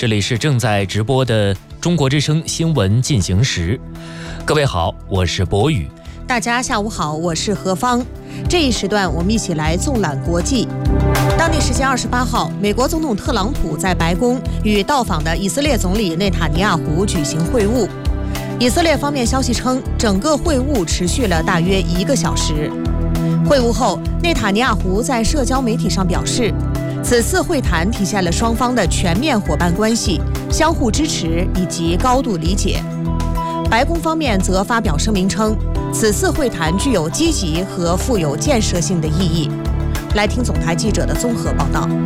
这里是正在直播的中国之声新闻进行时。各位好，我是博宇。 大家下午好，我是何芳。这一时段我们一起来纵览国际。当地时间28号，美国总统特朗普在白宫与到访的以色列总理内塔尼亚胡举行会晤。以色列方面消息称，整个会晤持续了大约1个小时。会晤后，内塔尼亚胡在社交媒体上表示，此次会谈体现了双方的全面伙伴关系、相互支持以及高度理解。白宫方面则发表声明称，此次会谈具有积极和富有建设性的意义。来听总台记者的综合报道。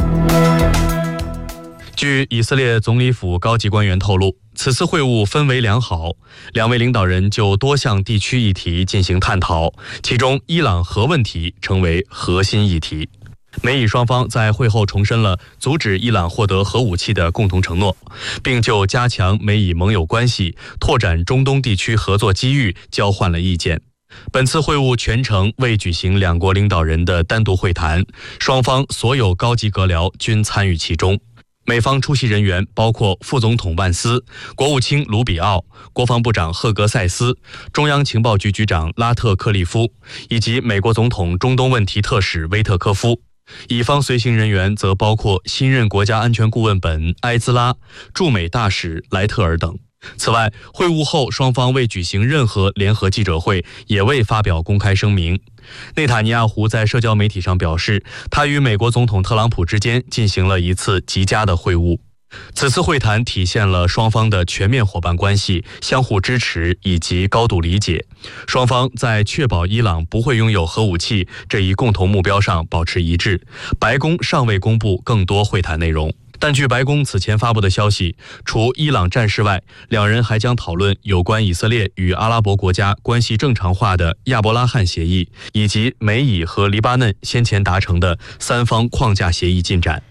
据以色列总理府高级官员透露，此次会晤氛围良好，两位领导人就多项地区议题进行探讨，其中伊朗核问题成为核心议题。美以双方在会后重申了阻止伊朗获得核武器的共同承诺，并就加强美以盟友关系、拓展中东地区合作机遇交换了意见。本次会晤全程未举行两国领导人的单独会谈，双方所有高级阁僚均参与其中。美方出席人员包括副总统万斯、国务卿卢比奥、国防部长赫格塞斯、中央情报局局长拉特克利夫，以及美国总统中东问题特使威特科夫。以方随行人员则包括新任国家安全顾问本·埃兹拉、驻美大使莱特尔等。此外，会晤后双方未举行任何联合记者会，也未发表公开声明。内塔尼亚胡在社交媒体上表示，他与美国总统特朗普之间进行了一次极佳的会晤。此次会谈体现了双方的全面伙伴关系、相互支持以及高度理解。双方在确保伊朗不会拥有核武器这一共同目标上保持一致。白宫尚未公布更多会谈内容，但据白宫此前发布的消息，除伊朗战事外，两人还将讨论有关以色列与阿拉伯国家关系正常化的亚伯拉罕协议，以及美以和黎巴嫩先前达成的3方框架协议进展。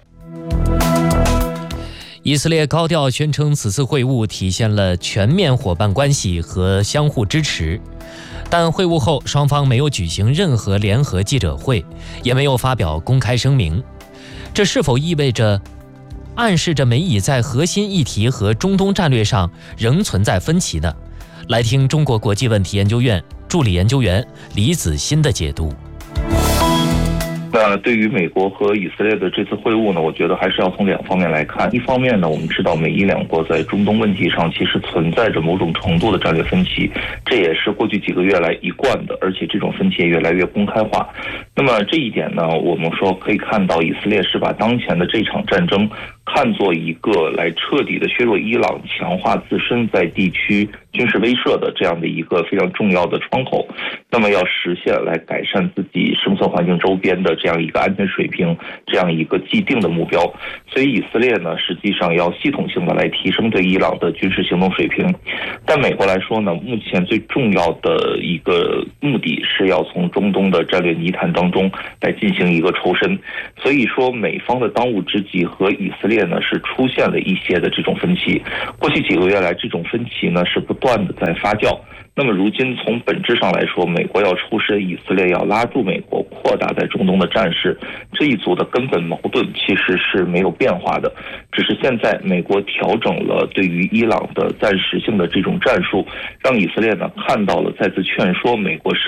以色列高调宣称，此次会晤体现了全面伙伴关系和相互支持，但会晤后双方没有举行任何联合记者会，也没有发表公开声明。这是否意味着暗示着美以在核心议题和中东战略上仍存在分歧呢？来听中国国际问题研究院助理研究员李子欣的解读。 那对于美国和以色列的这次会晤呢，我觉得还是要从2方面来看。一方面呢，我们知道美以两国在中东问题上其实存在着某种程度的战略分歧，这也是过去几个月来一贯的，而且这种分歧也越来越公开化。那么这一点呢，我们说可以看到以色列是把当前的这场战争看作一个来彻底的削弱伊朗、强化自身在地区军事威慑的这样的一个非常重要的窗口，那么要实现来改善自己生存环境周边的这样一个安全水平，这样一个既定的目标。所以以色列呢，实际上要系统性的来提升对伊朗的军事行动水平。但美国来说呢，目前最重要的一个目的是要从中东的战略泥潭当中来进行一个抽身。所以说美方的当务之急和以色列呢是出现了一些的这种分歧。过去几个月来，这种分歧呢是不断的在发酵。那么如今从本质上来说，美国要抽身，以色列要拉住美国，扩大在中东的战事，这一组的根本矛盾其实是没有变化的，只是现在美国调整了对于伊朗的暂时性的这种战术，让以色列呢看到了再次劝说美国是